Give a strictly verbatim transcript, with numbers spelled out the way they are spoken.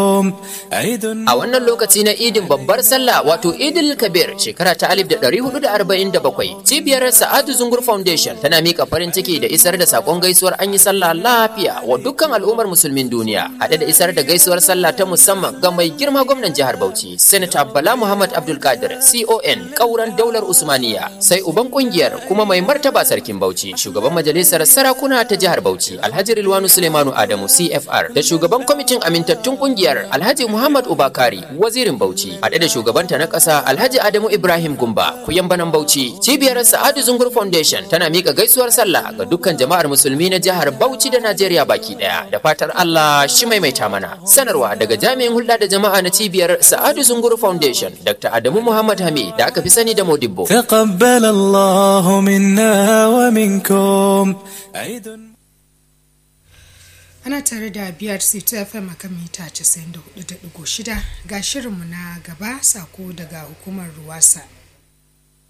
A wannan lokaci na idin babbar sallah wato idil kabir shekara ta alif da ɗari hudu da arba'in da bakwai, cibiyar Sa'adu Zungur Foundation tana mika farin ciki da isar da sakon gaisuwar an yi sallah lafiya wa dukkan al'ummar musulmin duniya, haɗe da isar da gaisuwar sallah ta musamman ga mai girma gwamnan jihar Bauchi Senator Bala Muhammad Abdul Qadir C O N kauran daular Usmaniya, sai uban kungiyar kuma mai martaba sarkin Bauchi shugaban majalisar sarakuna ta jihar Bauchi Alhaji Rilwanu Suleimanu Adamu C F R da shugaban kwamitin amintattun kungiyar Alhaji Muhammad Ubakari wazirin Bauchi, haɗe da shugabanta na ƙasa Alhaji Adamu Ibrahim Gumba kuyambanan Bauchi. Cibiyar Sa'adu Zungur Foundation tana mika gaisuwar sallah ga dukkan jama'ar musulmi na jihar Bauchi da Najeriya baki daya, da fatar Allah shi maimaita mana. Sanarwa daga jami'in hulɗa da jama'a na cibiyar Sa'adu Zungur Foundation Doctor Adamu Muhammad Hamid da aka fi sani da Modibbo. تقبل الله منا ومنكم. Ana tare da B R C ta F M a kan mita casa'in da hudu da ɗigo shida, ga shirinmu na gaba, sako daga hukumar Ruwasa.